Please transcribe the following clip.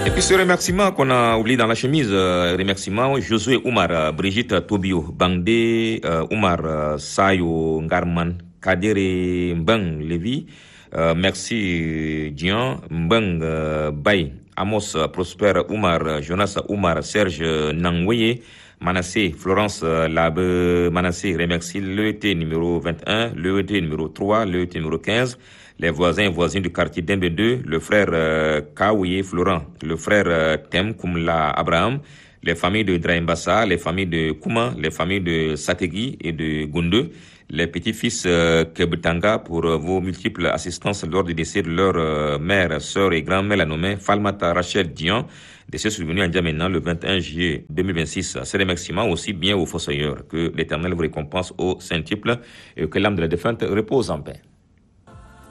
Et puis ce remerciement qu'on a oublié dans la chemise, remerciement Josué Oumar, Brigitte Tobio, Bangde, Oumar Sayo Ngarman, Kadere Mbang Levi, merci Dian, Mbang Bay, Amos Prosper Oumar, Jonas Oumar, Serge Nangweye, Manassé, Florence Labe Manassé, remercie l'ET numéro 21, l'ET numéro 3, l'ET numéro 15, les voisins et voisines du quartier d'Embe 2, le frère Kaouye Florent, le frère Tem Koumla Abraham, les familles de Draimbassa, les familles de Kouma, les familles de Sategui et de Gounde, les petits-fils Kebutanga pour vos multiples assistances lors du décès de leur mère, sœur et grand-mère, la nommée Falmata Rachel Dian, décès survenu à N'Djamena le 21 juillet 2026. Ces remerciements aussi bien aux fossoyeurs, que l'Éternel vous récompense au centuple et que l'âme de la défunte repose en paix.